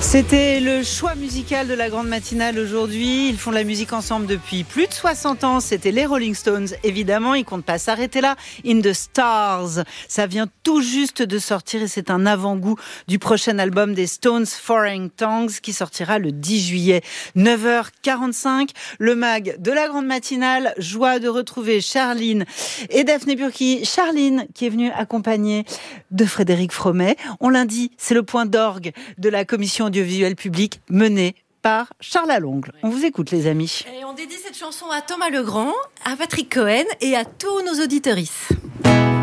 C'était le choix musical de la grande matinale aujourd'hui. Ils font de la musique ensemble depuis plus de 60 ans. C'était les Rolling Stones, évidemment. Ils comptent pas s'arrêter là. In the Stars. Ça vient tout juste de sortir et c'est un avant-goût du prochain album des Stones, Foreign Tongues, qui sortira le 10 juillet. 9h45. Le mag de la grande matinale. Joie de retrouver Charline et Daphné Burki. Charline, qui est venue accompagnée de Frédéric Fromet. On l'a dit, c'est le point d'orgue de la commission audiovisuel public menée par Charles Alongle. On vous écoute, les amis. Et on dédie cette chanson à Thomas Legrand, à Patrick Cohen et à tous nos auditeuristes.